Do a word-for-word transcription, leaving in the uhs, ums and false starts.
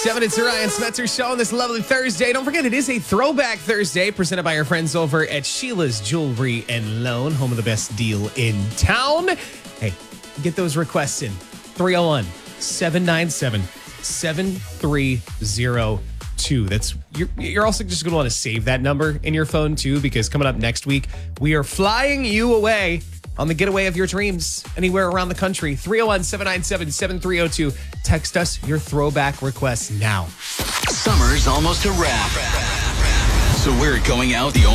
Seven, it's the Ryan Smetzer Show on this lovely Thursday. Don't forget, it is a Throwback Thursday presented by our friends over at Sheila's Jewelry and Loan, home of the best deal in town. Hey, get those requests in. three oh one, seven nine seven, seven three oh two. That's you're, you're also just going to want to save that number in your phone, too, because coming up next week, we are flying you away on the getaway of your dreams anywhere around the country. three oh one, seven nine seven, seven three oh two. Text us your throwback requests now. Summer's almost a wrap. So we're going out the